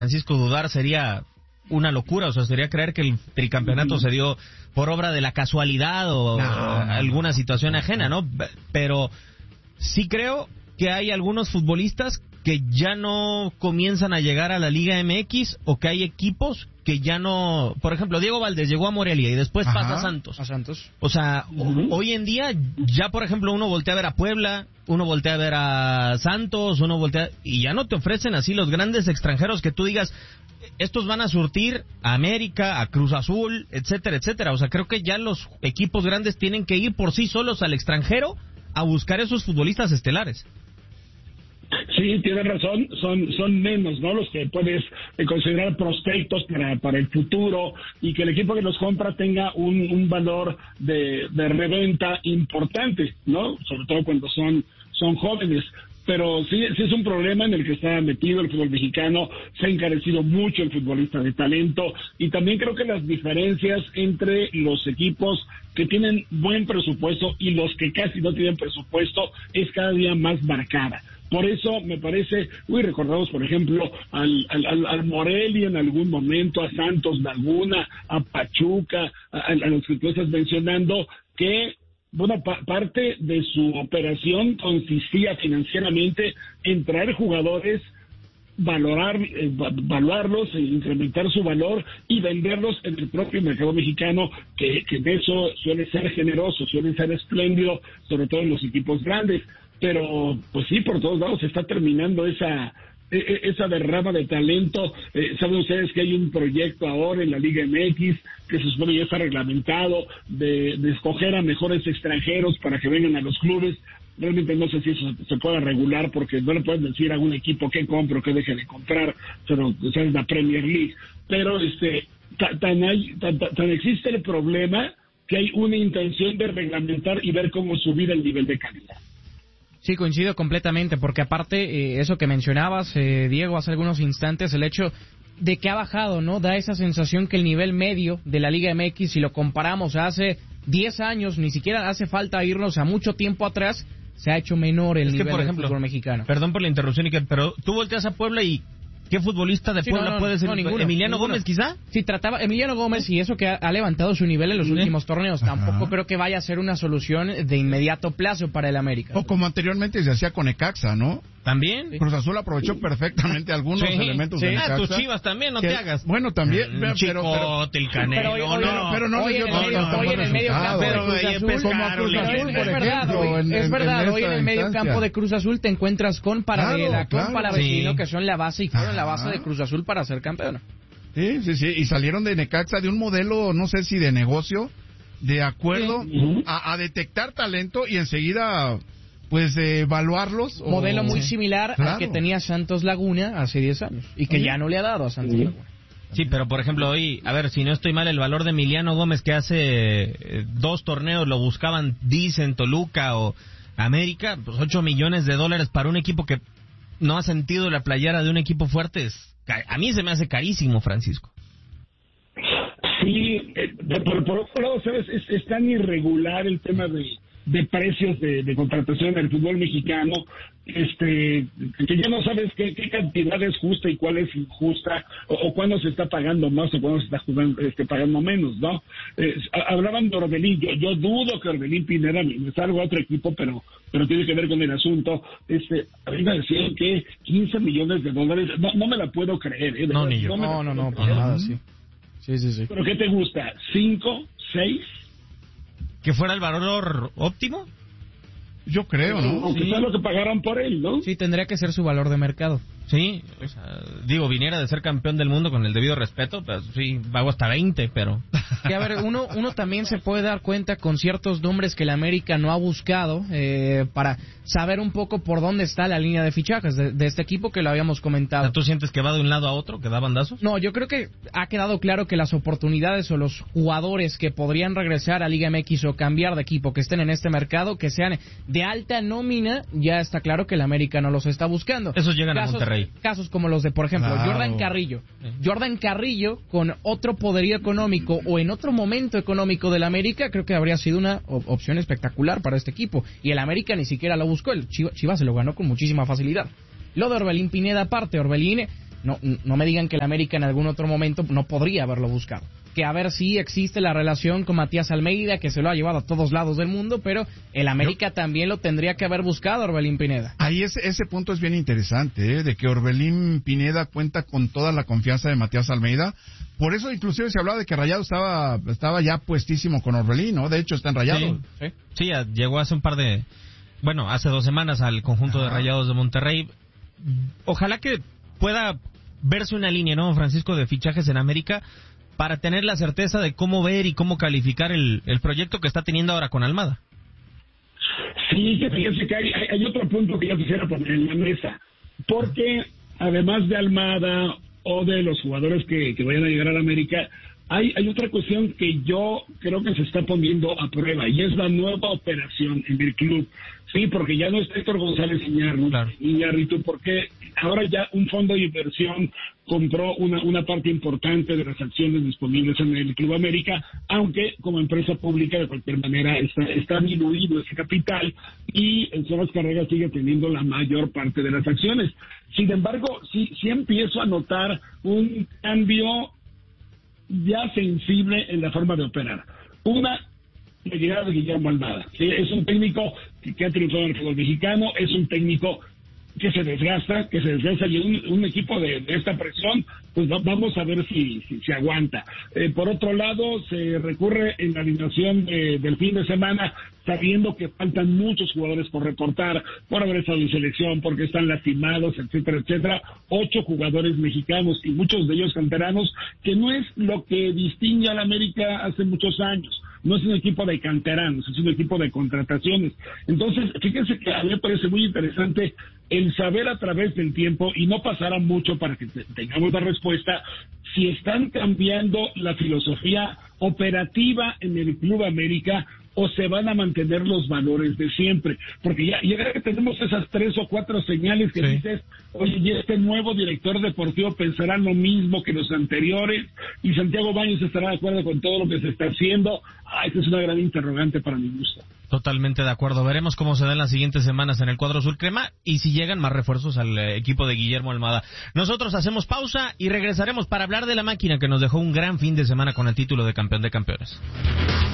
Francisco, dudar sería una locura, o sea, sería creer que el tricampeonato se dio por obra de la casualidad o alguna situación ajena, ¿no? Pero sí creo que hay algunos futbolistas que ya no comienzan a llegar a la Liga MX, o que hay equipos que ya no... Por ejemplo, Diego Valdés llegó a Morelia y después pasa a Santos. O sea, hoy en día ya, por ejemplo, uno voltea a ver a Puebla, uno voltea a ver a Santos, y ya no te ofrecen así los grandes extranjeros que tú digas, estos van a surtir a América, a Cruz Azul, etcétera, etcétera. O sea, creo que ya los equipos grandes tienen que ir por sí solos al extranjero a buscar esos futbolistas estelares. Sí, tienes razón, son menos, ¿no?, los que puedes considerar prospectos para el futuro, y que el equipo que los compra tenga un valor de reventa importante, ¿no?, sobre todo cuando son jóvenes. Pero sí es un problema en el que está metido el fútbol mexicano. Se ha encarecido mucho el futbolista de talento, y también creo que las diferencias entre los equipos que tienen buen presupuesto y los que casi no tienen presupuesto es cada día más marcada. Por eso me parece, recordamos por ejemplo al Morelia en algún momento, a Santos Laguna, a Pachuca, a los que tú estás mencionando, que parte de su operación consistía financieramente en traer jugadores, valuarlos, incrementar su valor y venderlos en el propio mercado mexicano, que de eso suele ser generoso, suele ser espléndido, sobre todo en los equipos grandes. Pero, pues sí, por todos lados se está terminando esa derrama de talento. Saben ustedes que hay un proyecto ahora en la Liga MX que se supone ya está reglamentado de escoger a mejores extranjeros para que vengan a los clubes. Realmente no sé si eso se pueda regular, porque no le pueden decir a un equipo qué compra o qué deje de comprar, pero esa es la Premier League. Pero tan existe el problema que hay una intención de reglamentar y ver cómo subir el nivel de calidad. Sí, coincido completamente, porque aparte, eso que mencionabas, Diego, hace algunos instantes, el hecho de que ha bajado, ¿no? Da esa sensación que el nivel medio de la Liga MX, si lo comparamos a hace 10 años, ni siquiera hace falta irnos a mucho tiempo atrás, se ha hecho menor el nivel del fútbol mexicano. Perdón por la interrupción, pero tú volteas a Puebla y... ¿qué futbolista de Puebla puede ser? ¿Emiliano Gómez, quizá? Sí, Emiliano Gómez, y eso que ha levantado su nivel en los últimos torneos. Tampoco creo que vaya a ser una solución de inmediato plazo para el América. O como anteriormente se hacía con Necaxa, ¿no? También. Cruz Azul aprovechó perfectamente algunos elementos de Necaxa. Tus Chivas también, no te hagas. Bueno, también. Chicote, el Canelo. Pero no le dio hoy en el medio campo de Cruz Azul, como a Cruz Azul, por ejemplo. Es verdad, hoy en el medio campo de Cruz Azul te encuentras con Paravela, con Paravecino, que son la base y fueron la base de Cruz Azul para ser campeona. Sí, y salieron de Necaxa de un modelo, no sé si de negocio, de acuerdo a detectar talento y enseguida... pues evaluarlos. Modelo muy similar al que tenía Santos Laguna hace 10 años y que ya no le ha dado a Santos Laguna. Sí, pero por ejemplo hoy, a ver, si no estoy mal, el valor de Emiliano Gómez, que hace 2 torneos lo buscaban, dicen, Toluca o América, pues $8 millones para un equipo que no ha sentido la playera de un equipo fuerte. A mí se me hace carísimo, Francisco. Sí, por otro lado, ¿sabes? Es tan irregular el tema de precios de contratación en el fútbol mexicano, que ya no sabes qué cantidad es justa y cuál es injusta, o cuándo se está pagando más o cuándo se está pagando menos, ¿no? Hablaban de Orbelín, yo dudo que Orbelín Pineda me salga a otro equipo, pero tiene que ver con el asunto. A mí me decían que $15 millones, no me la puedo creer, ¿eh? No, ni yo. No, para nada, sí. Sí. ¿Pero qué te gusta? ¿5? ¿6? ¿Que fuera el valor óptimo? Yo creo, ¿no? Aunque sea lo que pagaron por él, ¿no? Sí, tendría que ser su valor de mercado. Sí, o sea, viniera de ser campeón del mundo con el debido respeto, pues sí, pago hasta 20, pero... Que a ver, uno también se puede dar cuenta con ciertos nombres que el América no ha buscado, para saber un poco por dónde está la línea de fichajes de este equipo, que lo habíamos comentado. ¿Tú sientes que va de un lado a otro, que da bandazos? No, yo creo que ha quedado claro que las oportunidades o los jugadores que podrían regresar a Liga MX o cambiar de equipo, que estén en este mercado, que sean de alta nómina, ya está claro que el América no los está buscando. Esos llegan a Monterrey. Casos como los de, por ejemplo, Jordan Carrillo. Jordan Carrillo, con otro poderío económico o en otro momento económico del América, creo que habría sido una opción espectacular para este equipo. Y el América ni siquiera lo buscó. El Chivas se lo ganó con muchísima facilidad. Lo de Orbelín Pineda aparte, Orbelín No me digan que el América en algún otro momento no podría haberlo buscado. Que a ver si existe la relación con Matías Almeida, que se lo ha llevado a todos lados del mundo, pero el América también lo tendría que haber buscado, Orbelín Pineda. Ahí ese punto es bien interesante, de que Orbelín Pineda cuenta con toda la confianza de Matías Almeida. Por eso inclusive se hablaba de que Rayados estaba ya puestísimo con Orbelín, ¿no? De hecho está en Rayados. Sí, llegó hace hace 2 semanas al conjunto de Rayados de Monterrey. Ojalá que pueda verse una línea, ¿no, Francisco, de fichajes en América, para tener la certeza de cómo ver y cómo calificar el proyecto que está teniendo ahora con Almada. Sí, que fíjense que hay otro punto que yo quisiera poner en la mesa, porque además de Almada o de los jugadores que vayan a llegar a la América, hay otra cuestión que yo creo que se está poniendo a prueba, y es la nueva operación en el club. Sí, porque ya no es Héctor González Iñárritu, porque ahora ya un fondo de inversión compró una parte importante de las acciones disponibles en el Club América, aunque como empresa pública de cualquier manera está diluido ese capital, y el Sebas Carreras sigue teniendo la mayor parte de las acciones. Sin embargo, sí empiezo a notar un cambio ya sensible en la forma de operar. La llegada de Guillermo Almada. ¿Sí? Es un técnico que ha triunfado en el fútbol mexicano, es un técnico que se desgasta, y un equipo de esta presión, pues vamos a ver si aguanta. Por otro lado, se recurre en la alineación del fin de semana, sabiendo que faltan muchos jugadores por reportar, por haber estado en selección, porque están lastimados, etcétera, etcétera. 8 jugadores mexicanos y muchos de ellos canteranos, que no es lo que distingue al América hace muchos años. No es un equipo de canteranos, es un equipo de contrataciones. Entonces, fíjense que a mí me parece muy interesante el saber a través del tiempo, y no pasará mucho para que tengamos la respuesta, si están cambiando la filosofía operativa en el Club América o se van a mantener los valores de siempre. Porque ya que tenemos esas 3 o 4 señales que dices, oye, y este nuevo director deportivo pensará lo mismo que los anteriores, y Santiago Baños estará de acuerdo con todo lo que se está haciendo. Esa es una gran interrogante para mi gusto. Totalmente de acuerdo. Veremos cómo se dan las siguientes semanas en el cuadro azul crema y si llegan más refuerzos al equipo de Guillermo Almada. Nosotros hacemos pausa y regresaremos para hablar de la máquina que nos dejó un gran fin de semana con el título de campeón de campeones.